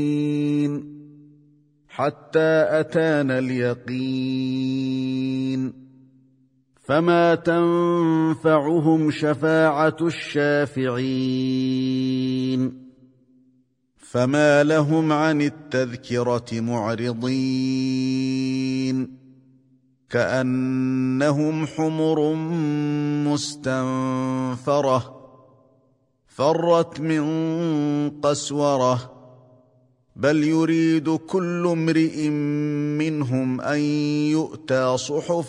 حتى أتانا اليقين فما تنفعهم شفاعة الشافعين فما لهم عن التذكرة معرضين كأنهم حمر مستنفرة فرت من قسورة بل يريد كل امرئ منهم أن يؤتى صحفا